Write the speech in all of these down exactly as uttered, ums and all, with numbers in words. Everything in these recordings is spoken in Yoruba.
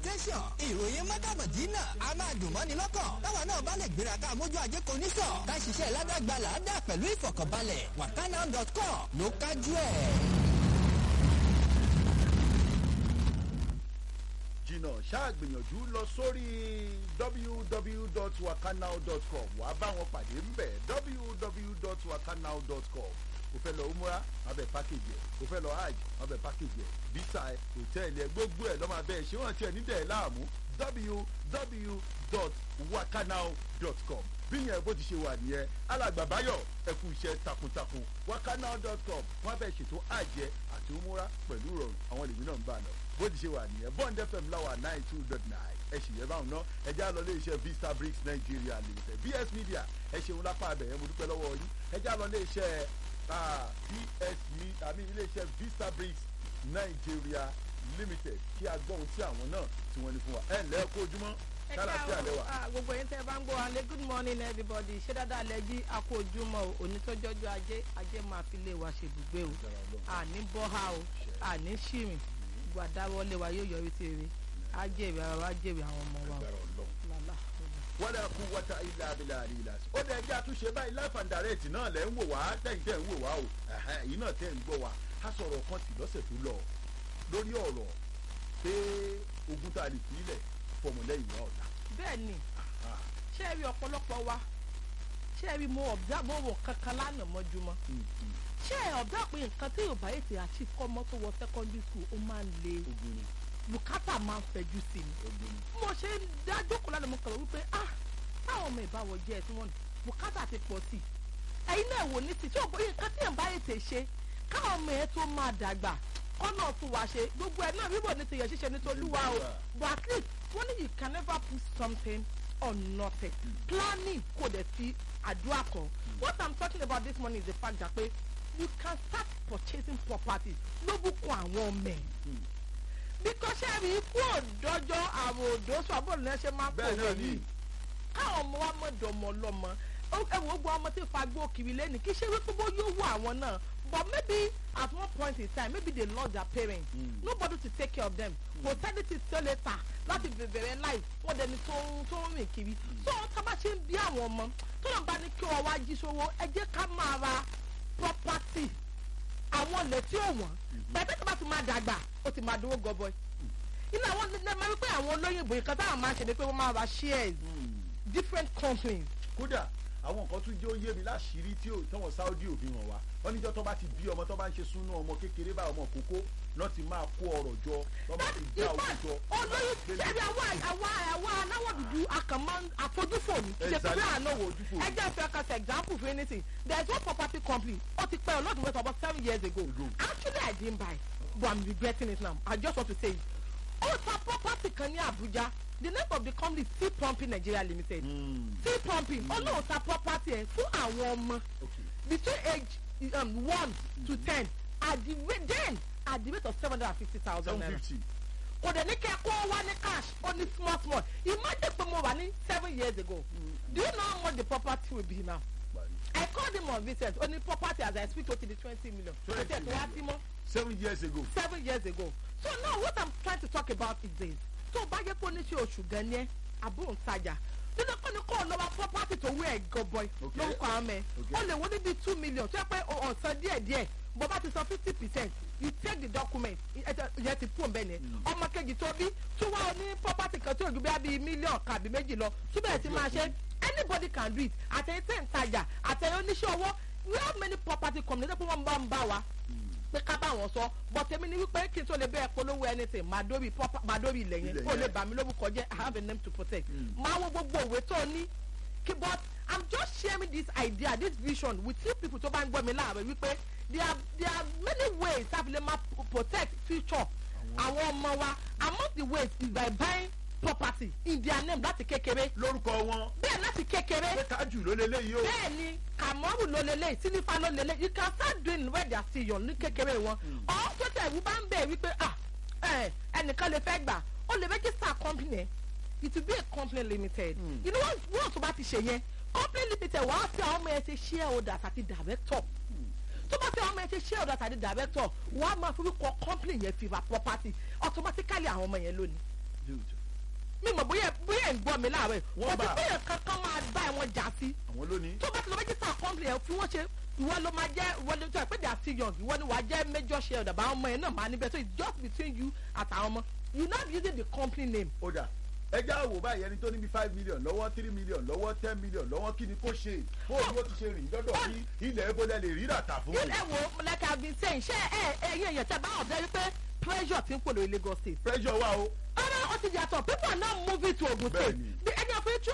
tẹ́sán ìròyìn mọ́tàbọ̀dínà a máa dùn mọ́ni lọ́kàn táwa náà bá lè gbéra ká mójú ajé kò ní sọ ká ṣiṣẹ́ ládàgbà làádà pẹ̀lú ìfọ̀kànbalẹ̀ wakana dot com ló kájú ẹ̀. jìnnà ṣáàgbìyànjú lọ sórí w w w dot wakana dot com wàá bá wọn pàdé ńbẹ̀ w w w dot wakana dot com o fẹ́ lọ umura wọ́n bẹ̀ pákéjì ẹ̀ o fẹ́ lọ hajj wọ́n bẹ̀ pákéjì ẹ̀ visa ẹ̀ hòtẹ́ẹ̀lì ẹ̀ gbogbo ẹ̀ lọ́mọ abẹ́ ẹ̀ ṣé wọ́n tiẹ̀ nídẹ̀ ẹ̀ láàmú w w w dot wakana dot com bí yẹn bó ti ṣe wà nìyẹn alàgbàbáyọ̀ ẹ kú iṣẹ́ takuntakun wakana dot com wọ́n bẹ̀ ṣètò hajj àti umura pẹ̀lú ìrọ̀rùn àwọn lèmi náà ń bá lọ bó ti ṣe wà nìyẹn bond fm láwà nine two dot nine ẹ sì yẹ báwọn náà ẹ já lọ lé iṣẹ́ vista bricks nigeria limited b s media ẹ ṣeun lápá abẹ̀yẹ mo dúpẹ́ lọ́wọ́ yín ẹ já lọ lé iṣẹ́ b s mi àmì iléeṣẹ́ vista bricks nigeria limited kí a gbọ́ ohun tí àwọn náà tí wọ́n ní fún wa ẹ ǹlẹ́ kó ojúmọ́ kára sí àlẹ́ wa. gbogbo yín tẹ́ bá ń gbọ́ wa lé good morning everybody ṣé dáadáa lẹ jí a kó ojúmọ́ o onítọ́jọ́jú ajé ajé máa fi lé wa ṣe ibùgbé o àní bọ́há o àní ṣìrìn gbàdáwọlé wa yóò yọrí sí eré ajéèrè ara wa jèrè àwọn ọmọ wa o. wọ́n dà kú wọ́tá ilé abilà àríyìnlá ó dẹ̀ ẹjẹ́ àtúnṣe báyìí life and direct náà lẹ́ ń wò wá tẹ̀yìn tẹ̀ ń wò wá o èyí náà tẹ̀ ń gbọ́ wa a sọ̀rọ̀ kan tì lọ́sẹ̀ tó lọ lórí ọ̀rọ̀ pé ogun tá a lè fi ilẹ̀ fọmọlẹ́yìn wa ọ̀la. bẹ́ẹ̀ ni ṣé ẹ rí ọ̀pọ̀lọpọ̀ wa ṣé ẹ rí mo ọ̀bdá mo wọ̀ kankan lánàá mọ́júmọ́ ṣé ẹ ọ̀bdá pé nǹkan tí yorùbá yìí ti àti kọ́mọ́ tó wọ secondary school ó máa ń le bùkátà máa ń fẹjú sí mi mo ṣe ń dájókòó lánàá mo kàn wípé ah táwọn ọmọ ìbáwọ̀ jẹ́ ẹ̀ tí wọ́n ní bùkátà ti pọ̀ sí i ẹ̀yin náà wò ní ti tí òbí nǹkan tí ẹ̀ ń bá ètè ṣe káwọn ọmọ ẹ̀ tó máa dàgbà kọ́nà fún wa ṣe gbogbo ẹ̀ náà bíbọ̀ ní ti yẹ ṣíṣe ní tolúwa o but at least wọ́n ní you can never put something on nothing planning kò dẹ̀ fi àdúrà kan what I'm talking about this morning is the fact that pé you can start purchasing property lóbùkún àwọn ọmọ ẹ̀ because ẹ̀rí ikú òdọ́jọ́ àwọn òdòṣù àbọ̀lù náà ṣe máa pọ̀ wẹ̀yìn káwọn ọmọ wa mọ̀ dọ̀mọ̀ lọ́mọ ẹ̀wọ̀n ogun ọmọ tí fagbó kiri lẹ́nu kí ṣe wípé bó yóò wọ àwọn náà but maybe at one point in time maybe they lost their parents mm. nobody to take care of them paternity still later láti bẹ̀rẹ̀ life wọ́n dẹni tó ń tó ń rìn kiri so tábà ṣe ń bí àwọn ọmọ tó náà bá ní kí wọ́n wá jí sówó ẹ jẹ́ ká máa ra property àwọn ilẹ̀ tí ò wọ́n bẹ̀rẹ̀ tó bá ti máa dàgbà ó ti máa dúró gọbọi inú àwọn ẹ máa wípé àwọn olóyìnbó yìí kan táwọn máa ń ṣe ni pé wọ́n máa ra shares different companies. kódà àwọn nǹkan tún jẹ́ ó yé mi láṣìírí tí táwọn Saudi ò fi hàn wá wọ́n níjọ́ tó bá ti bí ọmọ tó bá ń ṣe súnú ọmọ kékeré bá ọmọ kókó náà ti máa kó ọrọ̀ jọ tó bá ti dá owó jọ. olóyún ṣẹ́bi àwọn àwọn àwọn aláwọ̀ dúdú akànmọ́ àfojúfò ní ṣe pé àná wò ẹ jẹ́ fẹ́ kàtà example for anything there is one property company ó ti pẹ́ ọlọ́dún wẹ́tọ̀ about seven years ago actually I didn't buy but I'm regretting it now I just want to say it ó ta property kan ní Abuja the name of the company is Sea Pumping Nigeria Limited mm. Sea Pumping olóò ta property ẹ̀ fún àwọn ọmọ between age um, one mm. to ten at the rate then at the rate of seven hundred and fifty thousand naira kò dẹ̀ ní kẹ́ kó wá ní cash ó ní small small imagine pé mo wà ní seven years ago mm. do you know how much the property will be now I called him on Vincent only property as I speak to the twenty million twenty million seven years ago seven years ago so now what I'm trying to talk about is this tó bá yẹ kó ní ṣe oṣù gan ni ẹ àbúrò ń tajà nínú kọ́ni kó lọ́wọ́ property tó wé ẹ̀ gọbọi lórúkọ àwọn ẹ̀ ó lè wọ́n níbi two million tó yẹ pé ọ̀sán díẹ̀díẹ̀ bó bá ti san fifty percent you take the document yẹn ti fún bẹ́ẹ̀ ni ọmọ kejì tó bí tó wá ní property kan tó ju bí i mílíọ̀n kàbí méjì lọ tó bẹ̀rẹ̀ sí máa ṣe anybody can do it àtẹ̀yìn tẹ̀ ń tajà àtẹ̀yìn oníṣẹ́ owó we have many property companies pé wọ́n bá ń bá wa pé ká bá wọn sọ but èmi ni wípé kí n tó lè bẹ́ẹ̀ polówó anything máa dórí máa dórí ilẹ̀ yẹn kó lè bà mí lórúkọ jẹ́ I have a name to protect máa wo gbogbo òwe tó ní kí but I'm just sharing this idea this vision with you people tó bá ń gbọ́ mi láàárọ̀ wípé there are there are many ways tá a fi lè máa protect future àwọn ọmọ wa among the ways is by buying property in their name láti kékeré. lórúkọ wọn. bẹ́ẹ̀ láti kékeré. pé kájú ló lélẹ̀ yìí o. bẹ́ẹ̀ ni kàmọ́rù ló lélẹ̀ sínífà ló lélẹ̀ you can start doing where they are still young ní kékeré wọn. ọ̀ tó tẹ̀ ìwú bá ń bẹ̀ wípé ah ẹnìkan lè fẹ́ gbà ó lè register company it will be a company limited. Mm. you know what wọ́n tó bá ti ṣe yẹn company limited wàá fi àwọn ọmọ ẹ ṣe shareholders àti director. tó bá fi àwọn ọmọ ẹ ṣe shareholders àti director wàá máa fi kọ company yẹn fi ra property automatically àwọn ọmọ yẹn lónìí. mi mọ̀ bóyá bóyá ń gbọ́ mi láàárọ̀ Wọ́n kò sí bá. bóyá kankan máa bá ẹ̀wọ̀n jà sí àwọn lónìí. tó bá ti lọ rẹ́jísítà kọ́ńtì ẹ̀ fún wọ́n ṣe ìwọ ló máa jẹ́ ìwọ ló jẹ́ pé they are still young ìwọ ni wàá jẹ́ major share ọ̀dàbà ọmọ ẹ̀ náà máa níbẹ̀ so it's just between you àtàwọn ọmọ you not using the company name. ó dà ẹjẹ́ àwò báyìí ẹni tó níbi five million lọ́wọ́ three million lọ́wọ́ ten million lọ́wọ́ kí ni kò ṣe bóyá ó ti ṣe rìn dọ́dọ̀ ní ilẹ̀ ebólẹ̀ lè rí ràtà fún yóò mi. ẹ wo like I been saying ṣé ẹ ẹyin èèyàn tẹ bá ọ̀dẹ́ wípé pressure ti ń pò lórí Lagos state. pressure wà o. ọ̀rọ̀ ó ti yàtọ̀ people are now moving to Ogun state Bẹ́ẹ̀ni. bí ẹni ọ̀fẹ́ tún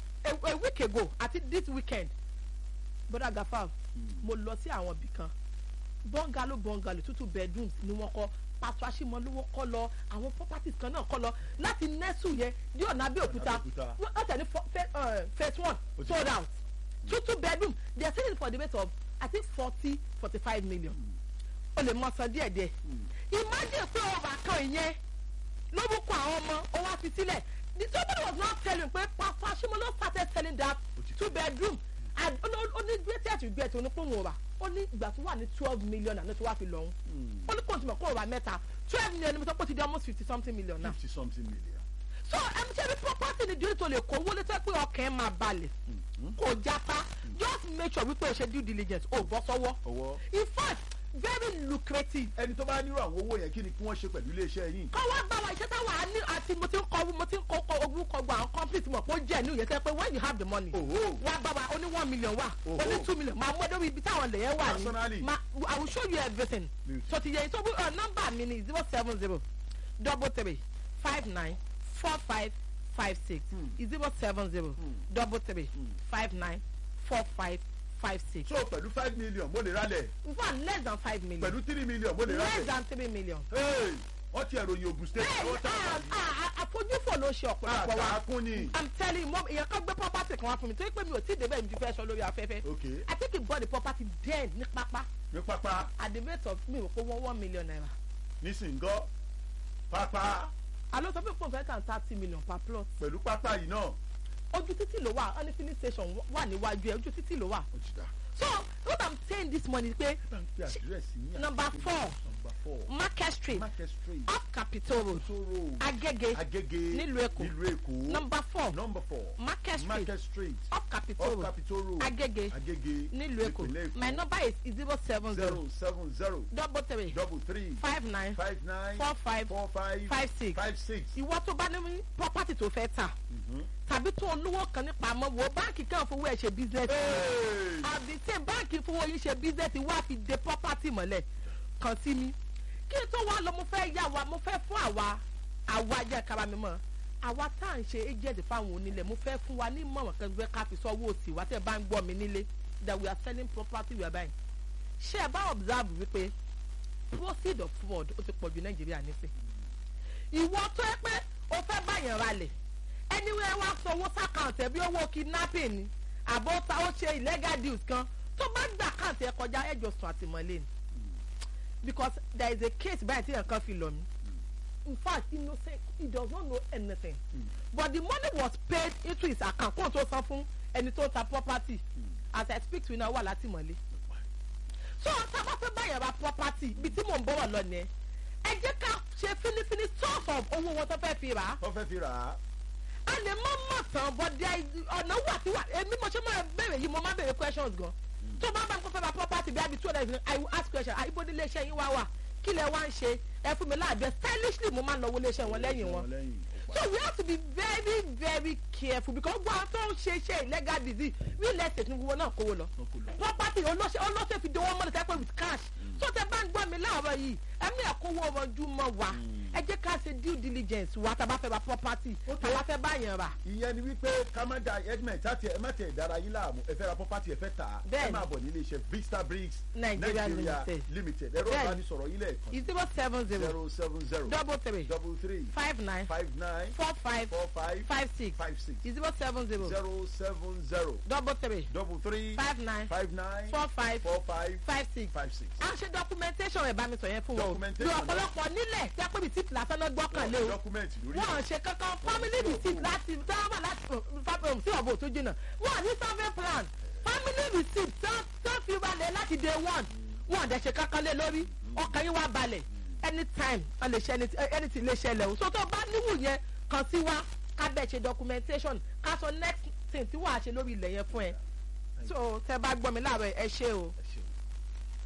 a a week ago àti this weekend bọ́dà Gafal mo lọ sí àwọn ibì kan bungalow bungalow tútù bedrooms ni wọ́n kọ́ pàtó aṣímọ́lówó kọ́ lọ àwọn properties kan náà kọ́ lọ láti nẹ́sù yẹn ní ọ̀nà Abẹ́òkúta Abẹ́òkúta. wọ́n tẹ̀ ní fo- fe- uh, phase one Ó ti sold kọ́. out tútù bedroom they are selling for the rate of I think forty forty five million o lè mọ san díẹ̀ díẹ̀ imagine pé ọba kan ìyẹn ló mú kó àwọn ọmọ ó wá fi sílẹ̀ the somebody was not telling pé pàtó aṣímọ́lówó started selling that two bedroom and ó ní greatest regret onípòwò rà ó ní ìgbà tó wà ní twelve million àná tó wà fi lọ́hún ó ní kò tí mo kó rà mẹ́ta twelve million ni mo sọ pé ó ti di almost fifty something million now fifty something million. so ẹni tí ẹni property ni díẹ̀ tó lè kó owó létí pé ọkàn ẹ̀ máa balẹ̀ kò jápa just make sure wípé o ṣe due diligence o bọ́ sọ́wọ́ ọwọ́. in fact very lucrative ẹni tó bá nírò àwọn owó yẹn kí ni kí wọ́n ṣe pẹ̀lú iléeṣẹ́ yìí. kọ́ wá bá wa iṣẹ́ táwa á ní àti mo ti ń kọ́ mo ti ń kọ́ kọ́ ogún kọ́ gba àwọn companies mọ̀ pé ó jẹ́ ní ìyẹn sẹ́ pé when you have the money Oho. wá bá wa ó ní one million wà ó ní Oho. two million máa mú ẹdọ́rọ̀ ibi táwọn lè yẹn wà Personally. ní ma I will show you everything Beautiful. so ti yẹ so uh, number mi ni zero seven zero double three five nine four five five six zero seven zero double three five nine four five five six so pẹ̀lú five million mo lè rálẹ̀ in fact less than five million pẹ̀lú three million mo lè less rálẹ̀. than three million. Hey, wọ́n ti ẹ̀ròyìn Ogun state. bẹ́ẹ̀ni àwọn tá a wà ní. àfojúfò ló ṣe ọ̀pọ̀lọpọ̀ wa àtàkùn ni. I'm telling you mom èèyàn kan gbé property kan wá fún mi torí pé mi ò tí ì débẹ̀ mi ti fẹ́ sọ lórí afẹ́fẹ́ Okay. I think he bought the property then ní pápá ní pápá at the rate of mi ò kó one one million naira nísìngọ́ pápá àlọ́ sọ pé kò fẹ́ kàn thirty million per plot pẹ̀lú pápá yìí náà. ojú títì ló wà honey filling station wà níwájú ẹ ojú títì ló wà ó ti dà. so what I'm saying this morning pé bá ń pe àdírẹ́sì yín. number four number four Market Street Market Street off Capitol Road Soro Agege Agege nílùú Èkó nílùú Èkó. number four number four Market Street Market Street off Capitol off Road Capitol Road Agege Agege nílùú Èkó nípínlẹ̀ Èkó. my number is zero seven zero zero seven zero double three double three five nine five nine four five four five five six five six. ìwọ tó bá ní property tó fẹ́ tà tàbí tó olówó kan nípa àmọ́ wo báńkì kan fowó ẹ̀ ṣe business Hey! àbí tí báńkì fowó yín ṣe business wá fi de property mọ́lẹ̀ kàn sí mi kí n tó wá lọ mo fẹ́ yá wa mo fẹ́ fún àwa àwa jẹ́ kára mi mọ́ àwa tá à ń ṣe agent fáwọn onílẹ̀ mo fẹ́ fún wa ní mọ̀ràn kan gbé ká fi sọ́wọ́ òsì wá tẹ́ bá ń gbọ́ mi nílé that we are selling property we are buying ṣé ẹ bá observe wípé proceed of fraud ó ti pọ̀ ju Nàìjíríà nísìn ìwọ tó yẹ pé o fẹ́ báyàn ralẹ̀ anywhere wá sanwó sàkáǹtì ẹbí owó kidnapping ni àbọ̀ ta ó ṣe illegal deals kan tó bá gbà káǹtì ẹ kọjá ẹjọ́ sùn àtìmọ́lé ni because there is a case báyìí tí yẹn kan fi lọ mí in fact innocent he does not know anything mm. but the money was paid into his account kó o tó san fún ẹni tó ta property mm. as I speak to you now wà látìmọ́lé so tábà fẹ́ báyàn ra property ibi tí mò ń bọ̀wọ̀ lọ nìyẹn ẹ jẹ́ ká ṣe fínífíní source of owó wọn tó fẹ́ fi rà á wọ́n fẹ́ fi rà á. a lè má mọ̀ tán bọ́dẹ ọ̀nà wà tí wà èmi mo ṣe máa béèrè yìí mo máa béèrè questions gan tó bá bá ń kó fẹ́ ra property bí abi two hundred I will ask question àyíbó ní iléeṣẹ́ yín wá wà kí lẹ wá ń ṣe ẹ fún mi láàbẹ̀ stylishly mo máa ń lọ owó iléeṣẹ́ wọn lẹ́yìn wọn so we have to be very very careful because gbogbo àwọn tó ń ṣe iṣẹ́ illegal disease real estate ní gbogbo náà kówó lọ property olóṣè olóṣè fi dowó mọ́lẹ̀ tẹ́pẹ́ with cash so tẹ bá ń gbọ́ mi láàárọ̀ yìí ẹ̀mí ẹ̀kọ́wọ́ ọmọdún mọ́ wa ẹ jẹ́ ká ṣe due diligence wa tá a bá fẹ́ ra property tá a bá fẹ́ báyẹn rà. ìyẹn ni wípé kámẹ́dà edmond tàti ẹ má tẹ̀ dára yín láàmú ẹ fẹ́ ra property ẹ fẹ́ tà á ẹ máa bọ̀ nílé iṣẹ́ Vista Bricks Nigeria Limited Limited ẹ̀rọ ìbánisọ̀rọ̀ yín lẹ́ẹ̀kan zero seven zero zero seven zero double three double three five nine five nine four five four five five six five six zero seven zero zero seven zero double three double three five nine five nine four five four five five six. five six. a ṣe documentation ẹ̀ bá mi sọ yẹn fún wọn Documentation bí ọ̀pọ̀lọpọ̀ nílẹ̀ tí a pè mí tip lásán náà gbọ́kàn lé o dọ́kúmẹ̀ntì lórí wọ́n ṣe kankan family receipt láti dáhùn láti fábẹ́rùm sí ọ̀bọ̀ tó jìnnà wọ́n ní survey plan family receipt tó fi balẹ̀ láti day one wọ́n dẹ̀ ṣe kankan lé lórí ọkàn yín wá balẹ̀ anytime a lè ṣe anything lè ṣẹlẹ̀ o so tó bá níwù yẹn kàn sí wa ká bẹ̀ ṣe documentation ká sọ next thing tí wàá ṣe lórí ilẹ̀ yẹn fún ẹ so tẹ bá gbọ́ mi láàárọ̀ ẹ ṣé o.